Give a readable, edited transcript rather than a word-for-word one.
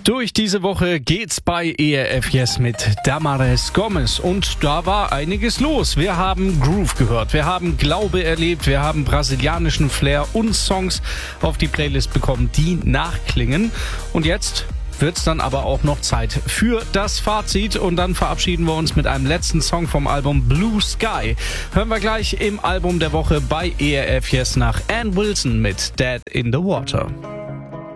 Durch diese Woche geht's bei ERF Yes mit Damares Gomez und da war einiges los. Wir haben Groove gehört, wir haben Glaube erlebt, wir haben brasilianischen Flair und Songs auf die Playlist bekommen, die nachklingen. Und jetzt wird's dann aber auch noch Zeit für das Fazit und dann verabschieden wir uns mit einem letzten Song vom Album Blue Sky. Hören wir gleich im Album der Woche bei ERF Yes nach Ann Wilson mit Dead in the Water.